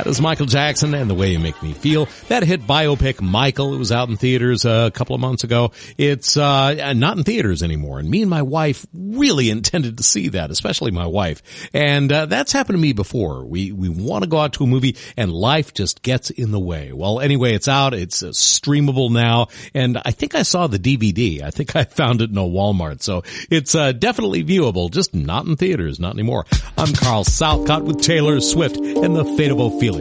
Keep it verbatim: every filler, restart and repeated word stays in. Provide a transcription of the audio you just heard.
was Michael Jackson and The Way You Make Me Feel. That hit biopic Michael. It was out in theaters uh, a couple of months ago. It's uh not in theaters anymore. And me and my wife really intended to see that, especially my wife. And uh, that's happened to me before. We we want to go out to a movie and life just gets in the way. Well, anyway, it's out. It's uh, streamable now. And I think I saw the D V D. I think I found it in a Walmart. So it's uh, definitely viewable, just not in theaters, not anymore. I'm Carl Southcott with Taylor Swift and The Fate of Ophelia.